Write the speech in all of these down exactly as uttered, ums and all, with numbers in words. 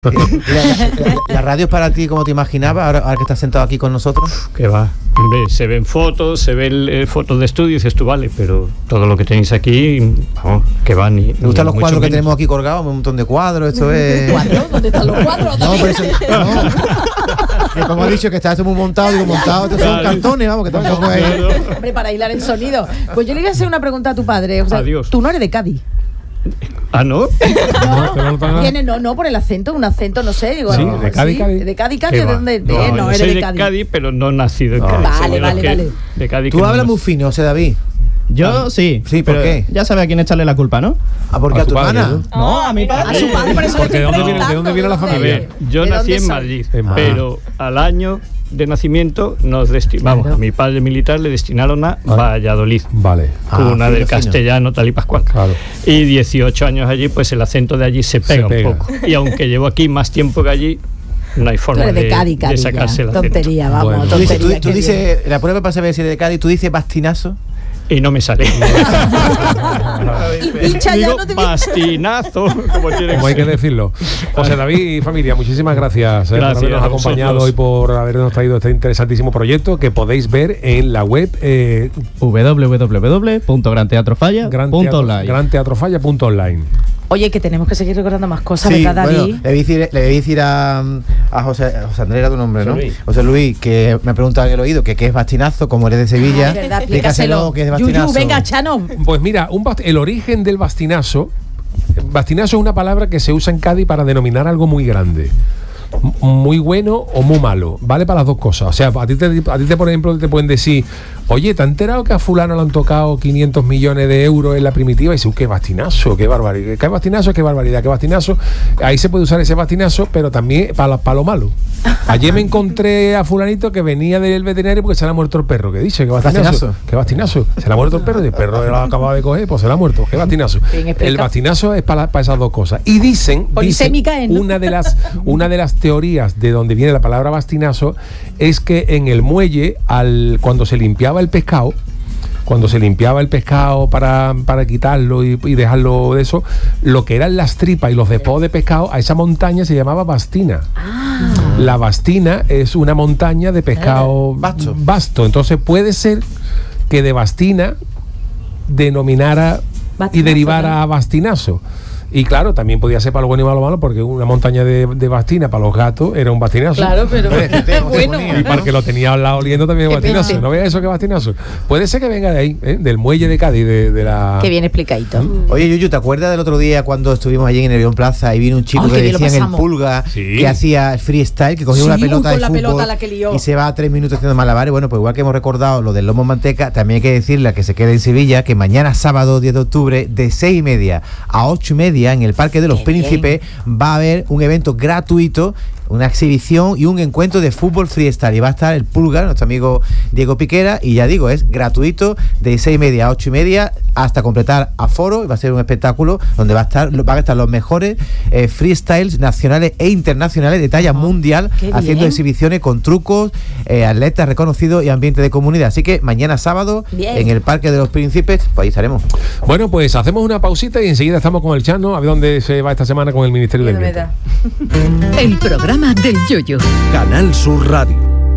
¿La, la, la radio es para ti como te imaginabas, ahora, ahora que estás sentado aquí con nosotros? Que va, hombre, se ven fotos, se ven eh, fotos de estudio y dices tú, vale, pero todo lo que tenéis aquí, vamos, que va ni... Me gustan los cuadros que menos. tenemos aquí colgados, un montón de cuadros, esto es... ¿Cuadros? ¿Dónde están los cuadros? No, pero eso... No. Como he dicho que está esto muy montado, digo montado, estos claro. son cartones, vamos, que tampoco es... Claro. Hombre, para hilar el sonido. Pues yo le voy a hacer una pregunta a tu padre, o sea, Adiós. Tú no eres de Cádiz. ¿Ah, no? No, no, viene, no, no, por el acento, un acento, no sé. Digo, sí, no, de Cádiz, sí, Cádiz. ¿De Cádiz, Cádiz? ¿De dónde? No, De, no, yo eres soy de de Cádiz. Cádiz, pero no nacido en No. Cádiz. Vale, vale, vale. De Cádiz. Tú hablas muy fino, José David. Yo ah, sí. Sí, ¿por pero qué? Ya sabe a quién echarle la culpa, ¿no? Ah, porque a, a tu, tu padre, hermana. ¿no? No, a mi padre. A su padre, por eso le Porque estoy ¿de dónde viene- preguntando, de dónde viene la ¿de familia? A ver, yo ¿De nací dónde en son? Madrid, En Madrid. pero al año de nacimiento nos destinamos, Claro. a mi padre militar le destinaron a Valladolid, Vale. Ah, cuna fino, del fino. castellano tal y pascual. Claro. Y dieciocho años allí, pues el acento de allí se pega, Se pega. un poco. Y aunque llevo aquí más tiempo que allí, no hay Tú forma eres de, de Cádiz, de Cádiz. sacarse ya. el acento. Tontería, vamos, Bueno. Tú dices, tontería. tú, tú qué dices, la prueba para saber si eres de Cádiz, tú dices bastinazo. Y no me sale. Y pincha ya Digo, no te bastinazo, como tiene Como hay que ser. decirlo. José David y familia, muchísimas gracias, eh, Gracias por habernos a acompañado vosotros. y por habernos traído este interesantísimo proyecto que podéis ver en la web eh, w w w punto gran teatro falla punto online. gran teatro falla punto online. Oye, que tenemos que seguir recordando más cosas, Sí, ¿verdad, David? bueno, le voy a decir, le voy a, decir a, a José, a José Andrés, era tu nombre, ¿no? José Luis. José Luis, que me ha preguntado en el oído que qué es bastinazo, como eres de Sevilla. Ah, es verdad, Explícaselo, explícaselo. qué es Yuyu, bastinazo. venga, Chano. Pues mira, un bast- el origen del bastinazo, bastinazo es una palabra que se usa en Cádiz para denominar algo muy grande. M- Muy bueno o muy malo, vale para las dos cosas. O sea, a ti, te, a ti te, por ejemplo, te pueden decir, oye, ¿te has enterado que a fulano le han tocado quinientos millones de euros en la primitiva? Y dices, qué bastinazo, qué barbaridad, qué bastinazo, qué barbaridad, qué bastinazo. Ahí se puede usar ese bastinazo, pero también para, para lo malo. Ayer me encontré a fulanito que venía del veterinario porque se le ha muerto el perro. ¿Qué dice? ¿Qué bastinazo? Bastinazo. ¿Qué bastinazo? Se le ha muerto el perro y el perro lo acababa de coger, pues se le ha muerto. ¿Qué bastinazo? Bien explicado. El bastinazo es para, para esas dos cosas. Y dicen, dicen Polisémica es, ¿no? una de las una de las teorías de donde viene la palabra bastinazo es que en el muelle, al cuando se limpiaba el pescado, cuando se limpiaba el pescado para, para quitarlo y, y dejarlo de eso, lo que eran las tripas y los despojos de pescado, a esa montaña se llamaba bastina. Ah. La bastina es una montaña de pescado Vasto. vasto. Entonces puede ser que de bastina denominara y Bastinazo, derivara ¿no? a bastinazo. Y claro, también podía ser para lo bueno y para lo malo, porque una montaña de, de bastina para los gatos era un bastinazo. Claro, pero Hombre, que te- es bueno. que te Y para el que lo tenía al lado oliendo también Qué bastinazo. pena. ¿No veas eso que bastinazo? Puede ser que venga de ahí, ¿eh? Del muelle de Cádiz, de, de la... Qué bien explicadito. Oye, Yuyu, ¿te acuerdas del otro día cuando estuvimos allí en el León Plaza y vino un chico Ay, que qué bien lo decían el pasamos. pulga, Sí. que hacía freestyle, que cogía Sí, una uy, pelota con de la fútbol pelota la que lió. y se va a tres minutos haciendo malabares? Bueno, pues igual que hemos recordado lo del lomo manteca, también hay que decirle a que se quede en Sevilla que mañana sábado diez de octubre de seis y media a ocho y media en el Parque de los Qué bien. Príncipes va a haber un evento gratuito, una exhibición y un encuentro de fútbol freestyle. Y va a estar el Pulgar, nuestro amigo Diego Piquera, y ya digo, es gratuito de seis y media a ocho y media hasta completar aforo. Y va a ser un espectáculo donde va a estar, van a estar los mejores eh, freestyles nacionales e internacionales de talla mundial, qué haciendo bien. exhibiciones con trucos, eh, atletas reconocidos y ambiente de comunidad. Así que mañana sábado Bien. en el Parque de los Príncipes, pues ahí estaremos. Bueno, pues hacemos una pausita y enseguida estamos con el Chano, a ver dónde se va esta semana con el Ministerio del Miedo me Viento. da. El programa del Yoyo. Canal Sur Radio.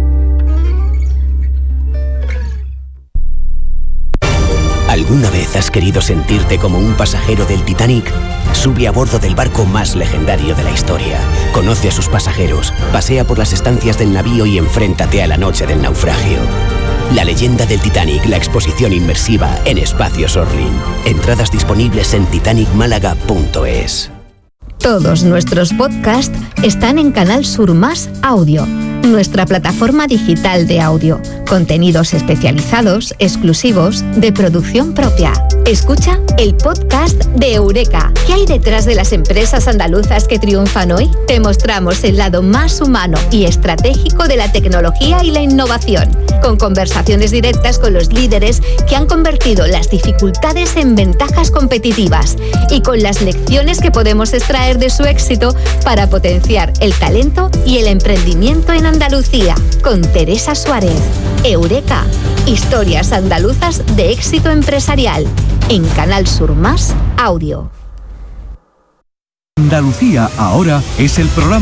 ¿Alguna vez has querido sentirte como un pasajero del Titanic? Sube a bordo del barco más legendario de la historia. Conoce a sus pasajeros, pasea por las estancias del navío y enfréntate a la noche del naufragio. La leyenda del Titanic, la exposición inmersiva en Espacios Orlin. Entradas disponibles en titanic málaga punto es. Todos nuestros podcasts están en Canal Sur Más Audio, nuestra plataforma digital de audio. Contenidos especializados, exclusivos, de producción propia. Escucha el podcast de Eureka. ¿Qué hay detrás de las empresas andaluzas que triunfan hoy? Te mostramos el lado más humano y estratégico de la tecnología y la innovación, con conversaciones directas con los líderes que han convertido las dificultades en ventajas competitivas y con las lecciones que podemos extraer de su éxito para potenciar el talento y el emprendimiento en Andalucía. Con Teresa Suárez. Eureka. Historias andaluzas de éxito empresarial. En Canal Sur Más Audio. Andalucía ahora es el programa